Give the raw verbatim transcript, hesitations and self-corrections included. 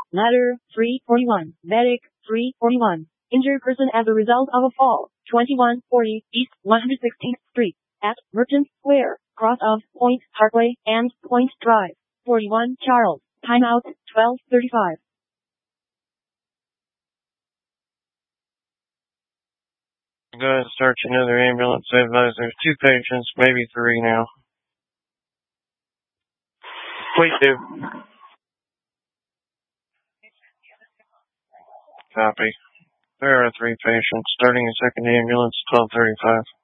Ladder, three forty-one. Medic, three forty-one. Injured person as a result of a fall, twenty-one forty East one hundred sixteenth Street, at Merchant Square, cross of Point Parkway and Point Drive. forty-one Charles, timeout, twelve thirty-five. Go ahead and search another ambulance. Advise there's two patients, maybe three now. Please do. Copy. There are three patients. Starting a second ambulance, twelve thirty-five.